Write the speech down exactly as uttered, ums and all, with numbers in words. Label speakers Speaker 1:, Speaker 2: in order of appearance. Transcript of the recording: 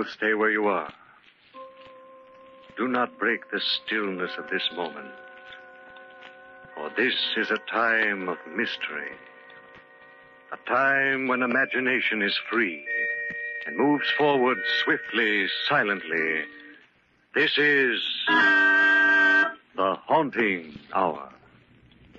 Speaker 1: Now stay where you are. Do not break the stillness of this moment, for this is a time of mystery, a time when imagination is free and moves forward swiftly, silently. This is The Haunting Hour.